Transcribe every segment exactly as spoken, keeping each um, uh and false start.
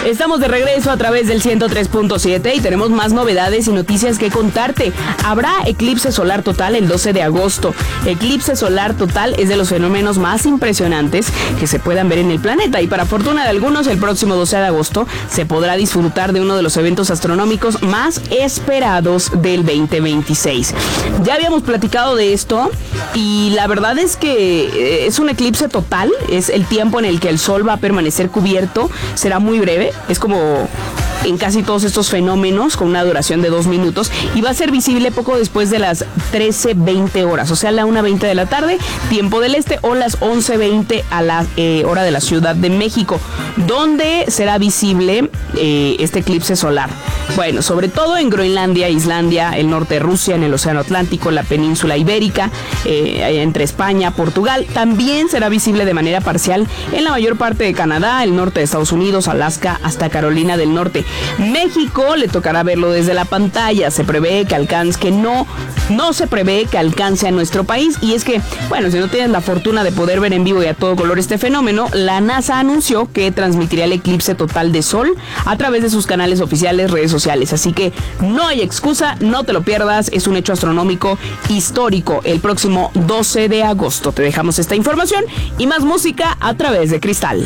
Estamos de regreso a través del ciento tres punto siete y tenemos más novedades y noticias que contarte. Habrá eclipse solar total el doce de agosto. Eclipse solar total es de los fenómenos más impresionantes que se puedan ver en el planeta y para fortuna de algunos el próximo doce de agosto se podrá disfrutar de uno de los eventos astronómicos más esperados del veinte veintiséis. Ya habíamos platicado de esto y la verdad es que es un eclipse total, es el tiempo en el que el sol va a permanecer cubierto, será muy breve, es como en casi todos estos fenómenos con una duración de dos minutos y va a ser visible poco después de las trece veinte horas, o sea, la una veinte de la tarde, tiempo del este, o las once veinte a la eh, hora de la Ciudad de México, donde será visible eh, este eclipse solar. Bueno, sobre todo en Groenlandia, Islandia, el norte de Rusia, en el Océano Atlántico, la península ibérica, eh, entre España, Portugal. También será visible de manera parcial en la mayor parte de Canadá, el norte de Estados Unidos, Alaska, hasta Carolina del Norte. México le tocará verlo desde la pantalla. Se prevé que alcance, que no, no se prevé que alcance a nuestro país. Y es que, bueno, si no tienes la fortuna de poder ver en vivo y a todo color este fenómeno, la NASA anunció que transmitirá el eclipse total de sol a través de sus canales oficiales, redes sociales. Así que no hay excusa, no te lo pierdas, es un hecho astronómico histórico el próximo doce de agosto. Te dejamos esta información y más música a través de Cristal.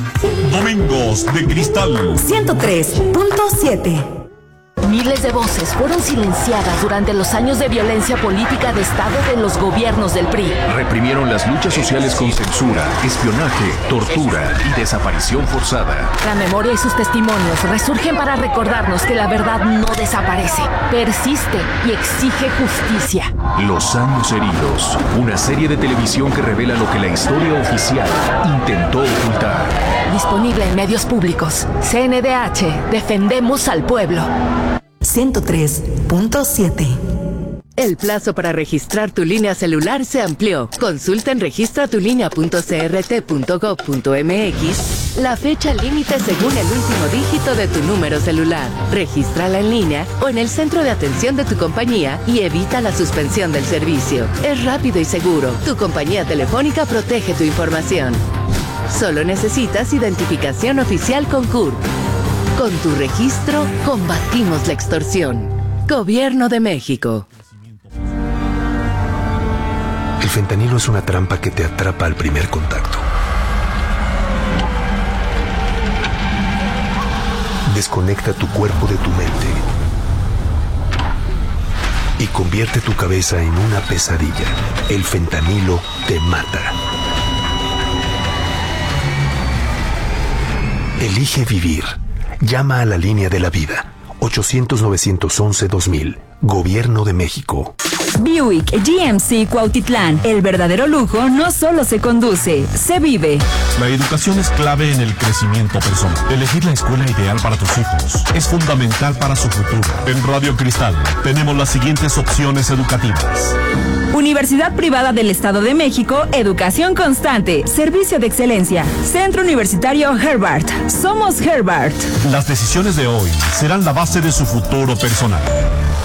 Domingos de Cristal ciento tres punto siete. Miles de voces fueron silenciadas durante los años de violencia política de Estado de los gobiernos del P R I. Reprimieron las luchas sociales con censura, espionaje, tortura y desaparición forzada. La memoria y sus testimonios resurgen para recordarnos que la verdad no desaparece, persiste y exige justicia. Los años heridos, una serie de televisión que revela lo que la historia oficial intentó ocultar. Disponible en medios públicos. C N D H, defendemos al pueblo. ciento tres punto siete. El plazo para registrar tu línea celular se amplió. Consulta en registra tu línea punto c r t punto gov punto m x la fecha límite según el último dígito de tu número celular. Regístrala en línea o en el centro de atención de tu compañía y evita la suspensión del servicio. Es rápido y seguro. Tu compañía telefónica protege tu información. Solo necesitas identificación oficial con C U R P. Con tu registro, combatimos la extorsión. Gobierno de México. El fentanilo es una trampa que te atrapa al primer contacto. Desconecta tu cuerpo de tu mente y convierte tu cabeza en una pesadilla. El fentanilo te mata. Elige vivir. Llama a la línea de la vida. ochocientos, novecientos once, dos mil. Gobierno de México. Buick G M C Cuautitlán. El verdadero lujo no solo se conduce, se vive. La educación es clave en el crecimiento personal. Elegir la escuela ideal para tus hijos es fundamental para su futuro. En Radio Cristal tenemos las siguientes opciones educativas. Universidad Privada del Estado de México, educación constante, servicio de excelencia. Centro Universitario Herbart. Somos Herbart. Las decisiones de hoy serán la base de su futuro personal.